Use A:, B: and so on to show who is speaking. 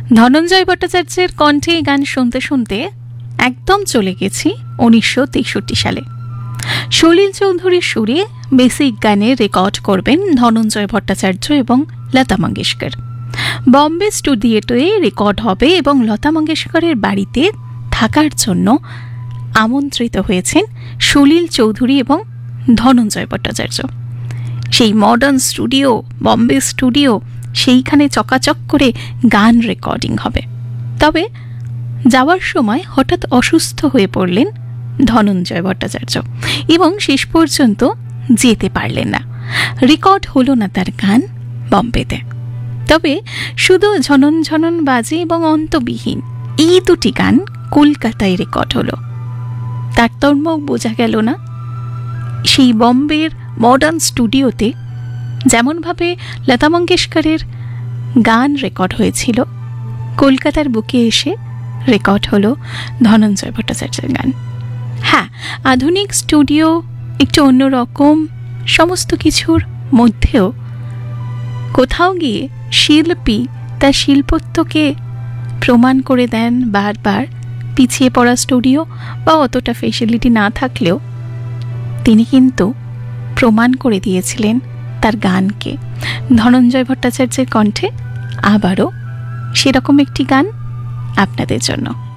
A: ধনঞ্জয় ভট্টাচার্যের কণ্ঠে গান শুনতে শুনতে একদম চলে গেছি 1963 সালে। সলিল চৌধুরীর সুরে বেসিক গানে রেকর্ড করবেন ধনঞ্জয় ভট্টাচার্য এবং লতা মঙ্গেশকর। বম্বে স্টুডিওতে রেকর্ড হবে এবং লতা মঙ্গেশকরের বাড়িতে থাকার জন্য আমন্ত্রিত হয়েছেন সলিল চৌধুরী এবং ধনঞ্জয় ভট্টাচার্য। সেই মডার্ন স্টুডিও, বম্বে স্টুডিও, সেইখানে চকাচক করে গান রেকর্ডিং হবে। তবে যাওয়ার সময় হঠাৎ অসুস্থ হয়ে পড়লেন ধনঞ্জয় ভট্টাচার্য এবং শেষ পর্যন্ত যেতে পারলেন না। রেকর্ড হলো না তার গান বম্বেতে। তবে শুধু ঝনন ঝনন বাজে এবং অন্তবিহীন এই দুটি গান কলকাতায় রেকর্ড হলো। তারতম্য বোঝা গেল না? সেই বম্বের মডার্ন স্টুডিওতে যেমনভাবে লতা মঙ্গেশকরের গান রেকর্ড হয়েছিল, কলকাতার বুকে এসে রেকর্ড হলো ধনঞ্জয় ভট্টাচার্যের গান। হ্যাঁ, আধুনিক স্টুডিও একটু অন্যরকম, সমস্ত কিছুর মধ্যেও কোথাও গিয়ে শিল্পী তার শিল্পত্বকে প্রমাণ করে দেন বারবার। পিছিয়ে পড়া স্টুডিও বা অতটা ফেসিলিটি না থাকলেও তিনি কিন্তু প্রমাণ করে দিয়েছিলেন তার গানকে। ধনঞ্জয় ভট্টাচার্যের কণ্ঠে আবারও সেরকম একটি গান আপনাদের জন্য।